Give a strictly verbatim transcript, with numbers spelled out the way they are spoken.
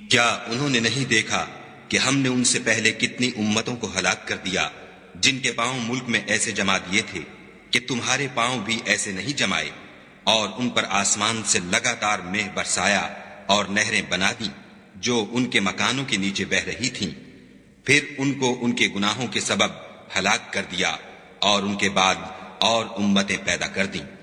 क्या उन्होंने नहीं देखा कि हमने उनसे पहले कितनी उम्मतों को हलाक कर दिया जिनके पांव मुल्क में ऐसे जमा दिए थे कि तुम्हारे पांव भी ऐसे नहीं जमाए, और उन पर आसमान से लगातार मेघ बरसाया और नहरें बना दी जो उनके मकानों के नीचे बह रही थीं। फिर उनको उनके गुनाहों के सबब हलाक कर दिया और उनके बाद और उम्मतें पैदा कर दी।